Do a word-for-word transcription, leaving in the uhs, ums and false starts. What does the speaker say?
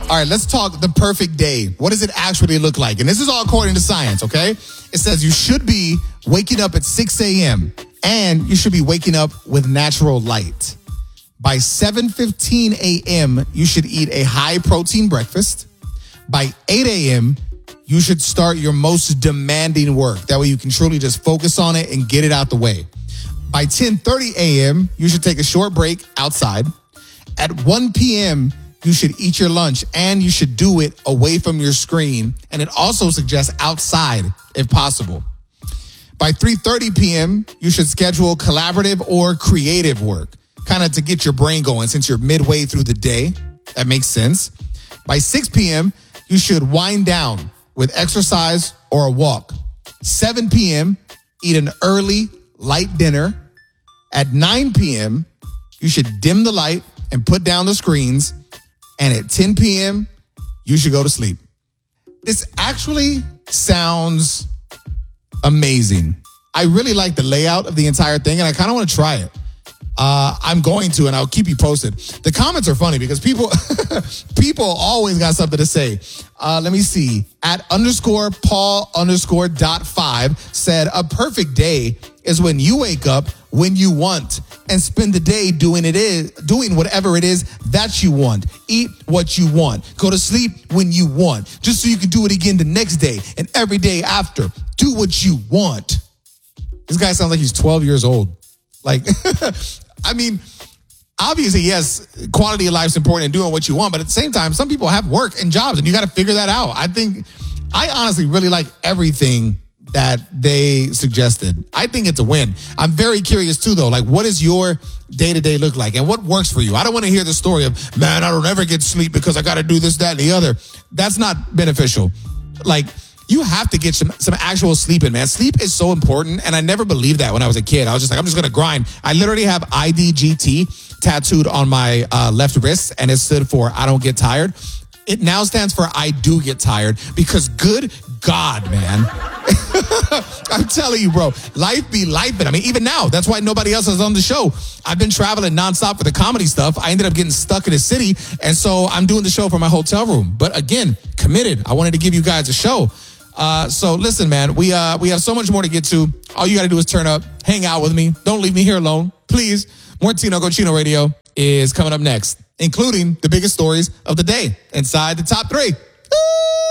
All right, let's talk the perfect day. What does it actually look like? And this is all according to science, okay? It says you should be waking up at six a.m. and you should be waking up with natural light. By seven fifteen a.m., you should eat a high-protein breakfast. By eight a.m., you should start your most demanding work. That way you can truly just focus on it and get it out the way. By ten thirty a.m., you should take a short break outside. At one p.m., you should eat your lunch and you should do it away from your screen. And it also suggests outside if possible. By three thirty p.m., you should schedule collaborative or creative work, kind of to get your brain going since you're midway through the day. That makes sense. By six p.m., you should wind down with exercise or a walk. seven p.m., eat an early, light dinner. At nine p.m., you should dim the light and put down the screens. And at ten p.m., you should go to sleep. This actually sounds amazing. I really like the layout of the entire thing, and I kind of want to try it. Uh, I'm going to, and I'll keep you posted. The comments are funny because people people always got something to say. Uh, let me see. At underscore Paul underscore dot five said, a perfect day is when you wake up when you want and spend the day doing it is doing whatever it is that you want. Eat what you want. Go to sleep when you want, just so you can do it again the next day and every day after. Do what you want. This guy sounds like he's twelve years old. Like, I mean, obviously, yes, quality of life is important and doing what you want. But at the same time, some people have work and jobs and you got to figure that out. I think I honestly really like everything that they suggested. I think it's a win. I'm very curious too, though. Like, what does your day-to-day look like and what works for you? I don't want to hear the story of, man, I don't ever get sleep because I got to do this, that, and the other. That's not beneficial. Like, you have to get some, some actual sleep in, man. Sleep is so important. And I never believed that when I was a kid. I was just like, I'm just going to grind. I literally have I D G T tattooed on my uh, left wrist, and it stood for I don't get tired. It now stands for I do get tired because good God, man. I'm telling you, bro, life be life. I mean, even now, that's why nobody else is on the show. I've been traveling nonstop for the comedy stuff. I ended up getting stuck in the city. And so I'm doing the show from my hotel room. But again, committed. I wanted to give you guys a show. Uh, so listen, man, we uh, we have so much more to get to. All you got to do is turn up, hang out with me. Don't leave me here alone, please. More Tino Cochino Radio is coming up next, including the biggest stories of the day inside the top three. Woo!